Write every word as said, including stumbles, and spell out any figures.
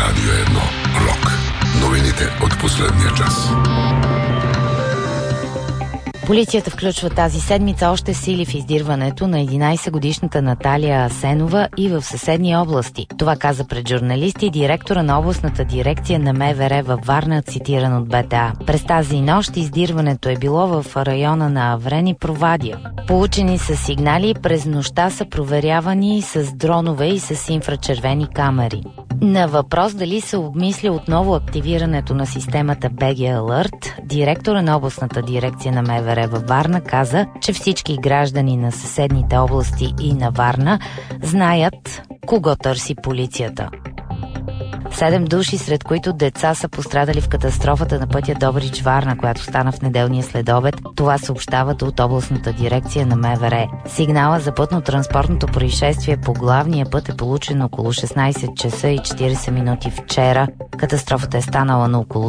Радио едно Рок. Новините от последния час. Полицията включва тази седмица още сили в издирването на единайсетгодишната Наталия Асенова и в съседни области. Това каза пред журналисти директора на областната дирекция на МВР във Варна, цитиран от БТА. През тази нощ издирването е било в района на Аврен и Провадия. Получени са сигнали, през нощта са проверявани с дронове и с инфрачервени камери. На въпрос дали се обмисля отново активирането на системата би джи Alert, директора на областната дирекция на МВР във Варна каза, че всички граждани на съседните области и на Варна знаят кого търси полицията. Седем души, сред които деца, са пострадали в катастрофата на пътя Добрич-Варна, която стана в неделния следобед. Това съобщават от областната дирекция на МВР. Сигнала за пътно-транспортното происшествие по главния път е получен около шестнайсет часа и четирийсет минути вчера. Катастрофата е станала на около